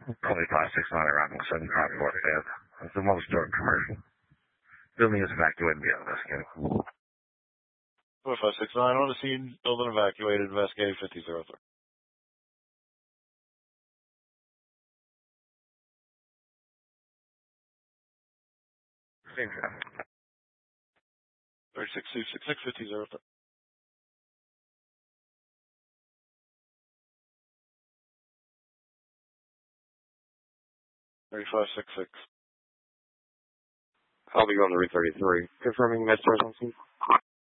Probably 569 around 754 That's the most direct commercial. Building is evacuated via investigated. 4569 on the scene, building evacuated, investigated 5003. Same time. 36266 5003. 3566. I'll be going to Route 33. Confirming Metro.